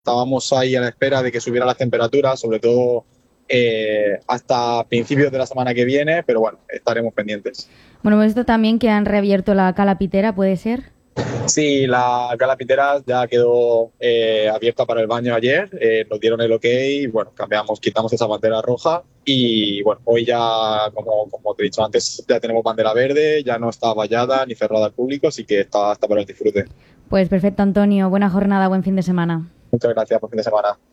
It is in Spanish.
estábamos ahí a la espera de que subieran las temperaturas, sobre todo hasta principios de la semana que viene, pero bueno, estaremos pendientes. Bueno, hemos visto también que han reabierto la Cala Pitera, ¿puede ser? Sí, la Cala Piteras ya quedó abierta para el baño ayer, nos dieron el ok, y bueno, quitamos esa bandera roja y bueno, hoy ya, como te he dicho antes, ya tenemos bandera verde, ya no está vallada ni cerrada al público, así que está para el disfrute. Pues perfecto, Antonio. Buena jornada, buen fin de semana. Muchas gracias por fin de semana.